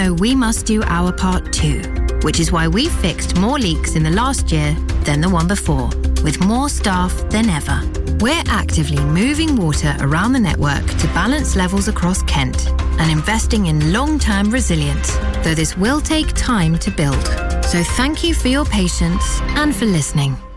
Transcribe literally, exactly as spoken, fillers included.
know we must do our part too, which is why we've fixed more leaks in the last year than the one before, with more staff than ever. We're actively moving water around the network to balance levels across Kent and investing in long-term resilience, though this will take time to build. So thank you for your patience and for listening.